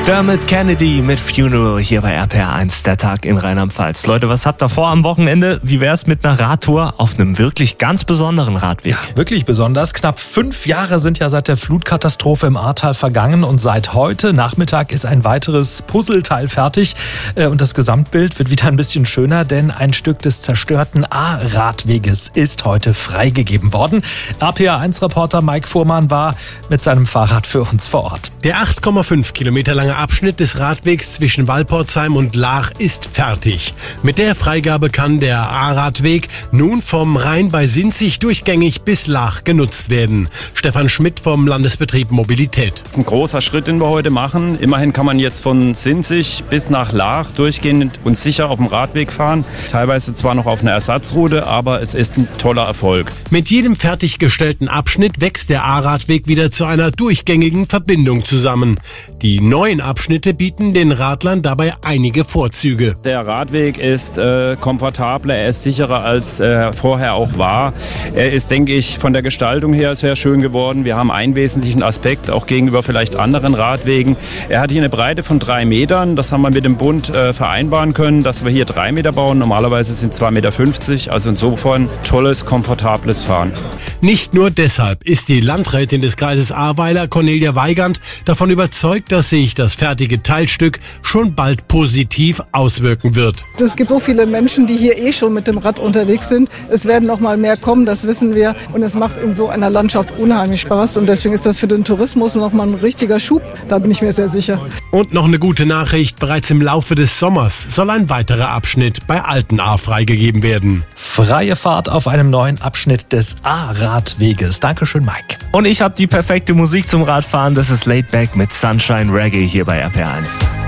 Dermot Kennedy mit Funeral hier bei RPR1, der Tag in Rheinland-Pfalz. Leute, was habt ihr vor am Wochenende? Wie wär's mit einer Radtour auf einem wirklich ganz besonderen Radweg? Ja, wirklich besonders. Knapp 5 Jahre sind ja seit der Flutkatastrophe im Ahrtal vergangen und seit heute Nachmittag ist ein weiteres Puzzleteil fertig und das Gesamtbild wird wieder ein bisschen schöner, denn ein Stück des zerstörten A-Radweges ist heute freigegeben worden. RPR1-Reporter Mike Fuhrmann war mit seinem Fahrrad für uns vor Ort. Der 8,5 Kilometer lange Abschnitt des Radwegs zwischen Walporzheim und Laach ist fertig. Mit der Freigabe kann der A-Radweg nun vom Rhein bei Sinzig durchgängig bis Laach genutzt werden. Stefan Schmidt vom Landesbetrieb Mobilität. Das ist ein großer Schritt, den wir heute machen. Immerhin kann man jetzt von Sinzig bis nach Laach durchgehend und sicher auf dem Radweg fahren. Teilweise zwar noch auf einer Ersatzroute, aber es ist ein toller Erfolg. Mit jedem fertiggestellten Abschnitt wächst der A-Radweg wieder zu einer durchgängigen Verbindung zusammen. Die neuen Abschnitte bieten den Radlern dabei einige Vorzüge. Der Radweg ist komfortabler, er ist sicherer als vorher auch war. Er ist, denke ich, von der Gestaltung her sehr schön geworden. Wir haben einen wesentlichen Aspekt, auch gegenüber vielleicht anderen Radwegen. Er hat hier eine Breite von 3 Metern. Das haben wir mit dem Bund vereinbaren können, dass wir hier 3 Meter bauen. Normalerweise sind 2,50 Meter. Also insofern tolles, komfortables Fahren. Nicht nur deshalb ist die Landrätin des Kreises Ahrweiler, Cornelia Weigand, davon überzeugt, dass sich das fertige Teilstück schon bald positiv auswirken wird. Es gibt so viele Menschen, die hier schon mit dem Rad unterwegs sind. Es werden noch mal mehr kommen, das wissen wir. Und es macht in so einer Landschaft unheimlich Spaß. Und deswegen ist das für den Tourismus noch mal ein richtiger Schub. Da bin ich mir sehr sicher. Und noch eine gute Nachricht. Bereits im Laufe des Sommers soll ein weiterer Abschnitt bei Altenahr freigegeben werden. Freie Fahrt auf einem neuen Abschnitt des A-Radweges. Dankeschön, Mike. Und ich habe die perfekte Musik zum Radfahren. Das ist Laid Back mit Sunshine Reggae hier bei RPR1.